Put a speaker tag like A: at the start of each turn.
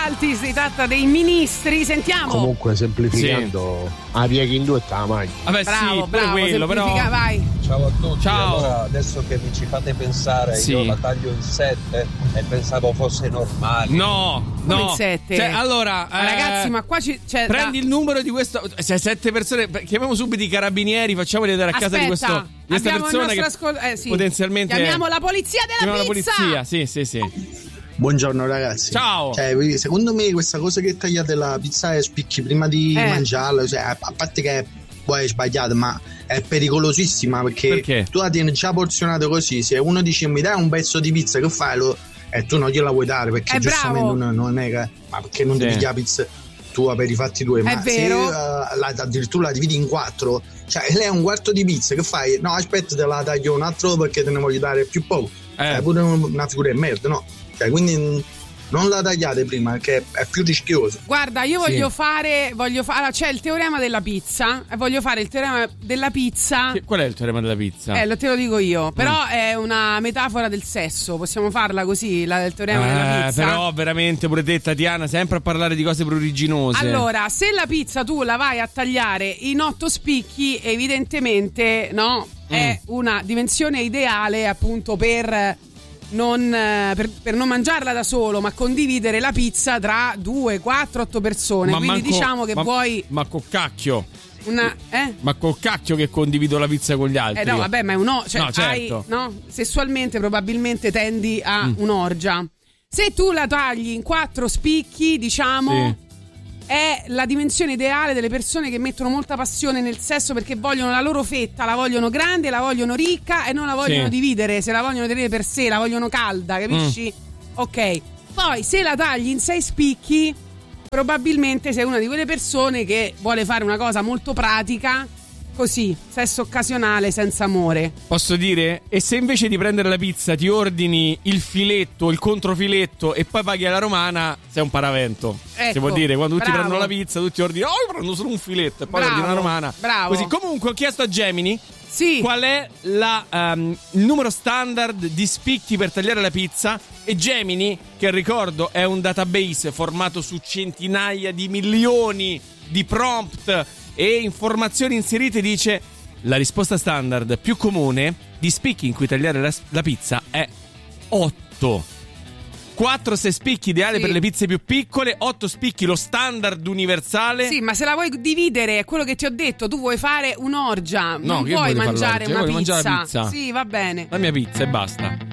A: alti, si tratta dei ministri. Sentiamo.
B: Comunque, semplificando, a pieghi in due la maglia.
C: Vabbè,
A: bravo,
C: sì, pure
A: bravo,
C: quello, però.
A: vai.
D: Ciao a tutti.
C: Ciao.
D: Allora, adesso che mi ci fate pensare,
C: Sì.
D: io la taglio in 7 e pensavo fosse normale.
C: No,
A: Come
C: no.
A: in 7?
C: Cioè, allora,
A: Ma ragazzi, ma qua
C: prendi il numero di questo. Se 7 persone, chiamiamo subito i carabinieri, facciamoli andare a casa di questa persona che
A: sì.
C: potenzialmente.
A: Chiamiamo la polizia della pizza.
C: La polizia, sì.
B: Buongiorno ragazzi.
C: Ciao.
B: Cioè, secondo me questa cosa che tagliate la pizza e spicchi prima di mangiarla, cioè, a parte che poi è sbagliata, ma è pericolosissima perché tu la tieni già porzionata così. Se uno dice mi dai un pezzo di pizza, che fai? E tu non gliela vuoi dare perché giustamente non è che, ma perché non devi la pizza tua per i fatti tuoi? Ma se addirittura la dividi in 4, cioè lei è un quarto di pizza, che fai? No, aspetta, te la taglio un altro perché te ne voglio dare più poco. È pure una figura di merda, no? Cioè, quindi non la tagliate prima perché è più rischioso.
A: Guarda, io voglio fare c'è il teorema della pizza e voglio fare il teorema della pizza.
C: Qual è il teorema della pizza?
A: Te lo dico io, però è una metafora del sesso, possiamo farla così, il teorema della pizza.
C: Però veramente pure te, Tatiana, sempre a parlare di cose pruriginose.
A: Allora, se la pizza tu la vai a tagliare in 8 spicchi, evidentemente no, è una dimensione ideale appunto per non mangiarla da solo, ma condividere la pizza tra 2, 4, 8 persone. Quindi diciamo che vuoi.
C: Ma col cacchio.
A: Ma
C: col cacchio che condivido la pizza con gli altri.
A: No, vabbè, ma è cioè
C: no, certo.
A: Sessualmente probabilmente tendi a un'orgia. Se tu la tagli in 4 spicchi, diciamo. È la dimensione ideale delle persone che mettono molta passione nel sesso perché vogliono la loro fetta, la vogliono grande, la vogliono ricca e non la vogliono dividere, se la vogliono tenere per sé, la vogliono calda, capisci? Ok. Poi se la tagli in 6 spicchi, probabilmente sei una di quelle persone che vuole fare una cosa molto pratica, così, sesso occasionale senza amore.
C: Posso dire? E se invece di prendere la pizza ti ordini il filetto, il controfiletto e poi paghi alla romana, sei un paravento.
A: Ecco,
C: si può dire, quando tutti
A: bravo.
C: prendono la pizza, tutti ordinano, io prendo solo un filetto e poi ordino la romana.
A: Bravo.
C: Così. Comunque ho chiesto a Gemini
A: Sì.
C: qual è il numero standard di spicchi per tagliare la pizza, e Gemini, che ricordo è un database formato su centinaia di milioni di prompt e informazioni inserite, dice: la risposta standard più comune di spicchi in cui tagliare la pizza è 8. 4-6 spicchi ideale per le pizze più piccole, 8 spicchi lo standard universale.
A: Sì, ma se la vuoi dividere, è quello che ti ho detto, tu vuoi fare un'orgia, non
C: che
A: puoi
C: voglio
A: mangiare
C: fare
A: una
C: mangiare la
A: pizza.
C: pizza.
A: Sì, va bene.
C: La mia pizza e basta.